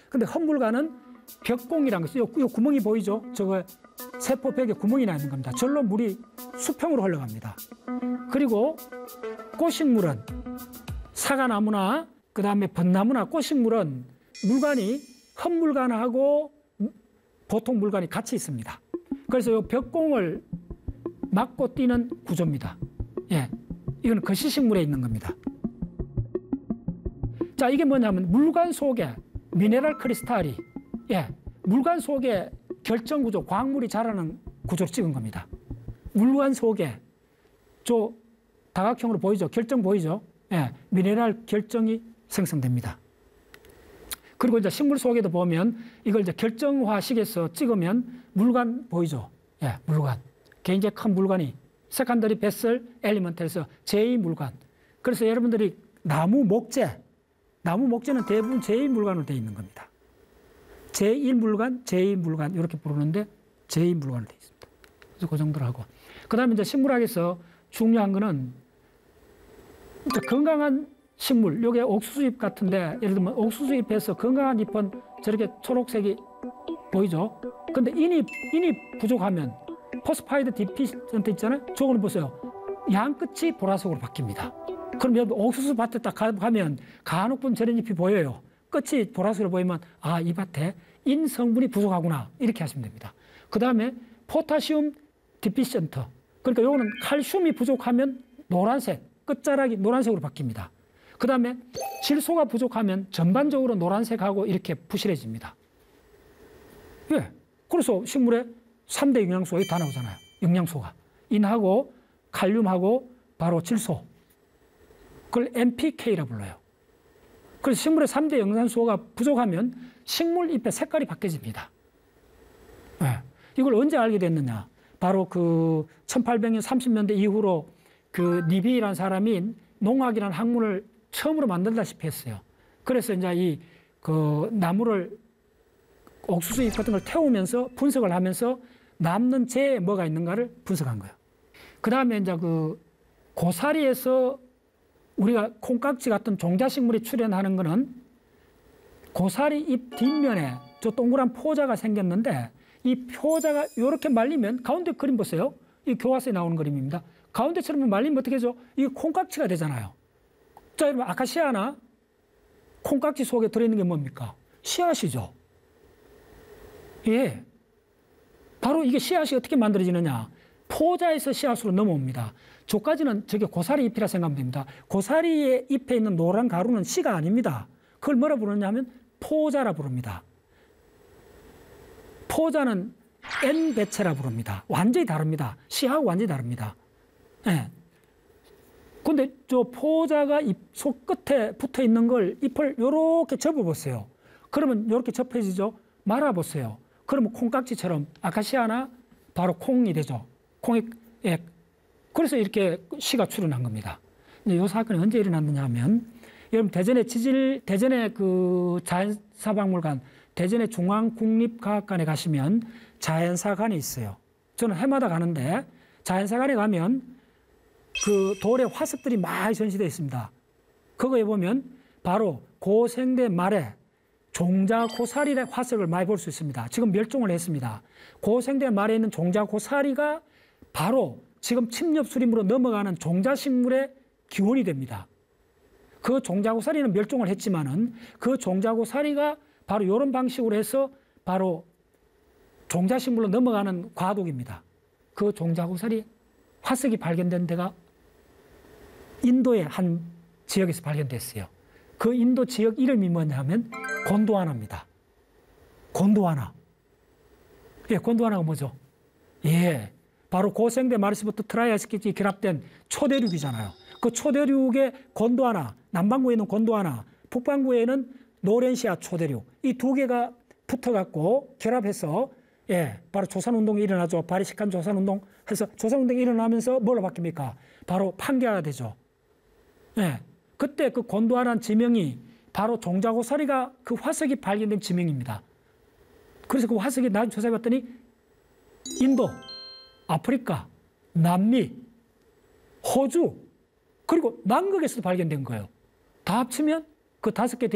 근데 헛물관은 벽공이라는 것이 요 구멍이 보이죠? 저거 세포벽에 구멍이 나 있는 겁니다. 절로 물이 수평으로 흘러갑니다. 그리고 꽃식물은 사과나무나 그다음에 벚나무나 꽃식물은 물관이 헛물관하고 보통 물관이 같이 있습니다. 그래서 이 벽공을 막고 뛰는 구조입니다. 예, 이건 거시식물에 있는 겁니다. 자, 이게 뭐냐면 물관 속에 미네랄 크리스탈이 물관 속에 결정 구조, 광물이 자라는 구조로 찍은 겁니다. 물관 속에 저 다각형으로 보이죠? 결정 보이죠? 미네랄 결정이 생성됩니다. 그리고 이제 식물 속에도 보면 이걸 이제 결정화식에서 찍으면 물관 보이죠? 물관. 굉장히 큰 물관이 세컨더리 베슬 엘리먼트에서 제2물관. 그래서 여러분들이 나무 목재는 대부분 제2물관으로 되어 있는 겁니다. 제1물관, 제2물관 이렇게 부르는데 제2물관으로 되어 있습니다. 그래서 그 정도로 하고. 그다음에 이제 식물학에서 중요한 거는 건강한 식물, 요게 옥수수잎 같은데 예를 들면 옥수수잎에서 건강한 잎은 저렇게 초록색이 보이죠? 근데 인이 부족하면 포스파이드 디피션트 있잖아요? 저거는 보세요. 양끝이 보라색으로 바뀝니다. 그럼 여러분 옥수수 밭에 딱 가면 간혹분 저런 잎이 보여요. 끝이 보라색으로 보이면 아, 이 밭에 인 성분이 부족하구나 이렇게 하시면 됩니다. 그 다음에 포타시움 디피션트, 그러니까 요거는 칼슘이 부족하면 노란색, 끝자락이 노란색으로 바뀝니다. 그 다음에 질소가 부족하면 전반적으로 노란색하고 이렇게 부실해집니다. 그래서 식물에 3대 영양소가 다 나오잖아요. 영양소가. 인하고 칼륨하고 바로 질소. 그걸 NPK라고 불러요. 그래서 식물의 3대 영양소가 부족하면 식물 잎의 색깔이 바뀌어집니다. 이걸 언제 알게 됐느냐. 바로 그 1800년 30년대 이후로 그 니비라는 사람이 농학이라는 학문을 처음으로 만든다시피 했어요. 그래서 이제 그 나무를 옥수수 잎 같은 걸 태우면서 분석을 하면서 남는 재에 뭐가 있는가를 분석한 거예요. 그 다음에 이제 그 고사리에서 우리가 콩깍지 같은 종자식물이 출현하는 거는 고사리 잎 뒷면에 저 동그란 포자가 생겼는데 이 포자가 이렇게 말리면 가운데 그림 보세요. 이 교과서에 나오는 그림입니다. 가운데처럼 말리면 어떻게 하죠? 이게 콩깍지가 되잖아요. 자, 여러분 아카시아나 콩깍지 속에 들어있는 게 뭡니까? 씨앗이죠. 바로 이게 씨앗이 어떻게 만들어지느냐. 포자에서 씨앗으로 넘어옵니다. 저까지는 저게 고사리 잎이라 생각하면 됩니다. 고사리의 잎에 있는 노란 가루는 씨가 아닙니다. 그걸 뭐라 부르냐면 포자라 부릅니다. 포자는 N배체라 부릅니다. 완전히 다릅니다. 씨하고 완전히 다릅니다. 근데 저 포자가 잎 속 끝에 붙어 있는 걸 잎을 이렇게 접어보세요. 그러면 이렇게 접혀지죠. 말아보세요. 그러면 콩깍지처럼 아카시아나 바로 콩이 되죠. 콩이, 그래서 이렇게 씨가 출현한 겁니다. 이 사건이 언제 일어났느냐 하면, 여러분 대전의 그 자연사박물관, 대전의 중앙국립과학관에 가시면 자연사관이 있어요. 저는 해마다 가는데 자연사관에 가면 그 돌에 화석들이 많이 전시되어 있습니다. 그거에 보면 바로 고생대 말에 종자고사리의 화석을 많이 볼 수 있습니다. 지금 멸종을 했습니다. 고생대 말에 있는 종자고사리가 바로 지금 침엽수림으로 넘어가는 종자식물의 기원이 됩니다. 그 종자고사리는 멸종을 했지만은 그 종자고사리가 바로 이런 방식으로 해서 바로 종자식물로 넘어가는 과도기입니다. 그 종자고사리 화석이 발견된 데가 인도의 한 지역에서 발견됐어요. 그 인도 지역 이름이 뭐냐면 곤도와나입니다. 곤도와나. 곤도와나가 뭐죠? 바로 고생대 마르시부터 트라이아스키지 결합된 초대륙이잖아요. 그 초대륙의 곤도와나, 남반구에 있는 곤도와나, 북반구에는 노렌시아 초대륙, 이 두 개가 붙어갖고 결합해서 바로 조선운동이 일어나죠. 바리식한 조선운동 해서 조선운동이 일어나면서 뭘로 바뀝니까? 바로 판교가 되죠. 그때 그 곤도와라는 지명이 바로 종자고사리가 그 화석이 발견된 지명입니다. 그래서 그 화석이 나중에 조사해봤더니 인도, 아프리카, 남미, 호주, 그리고 남극에서도 발견된 거예요. 다 합치면 그 5개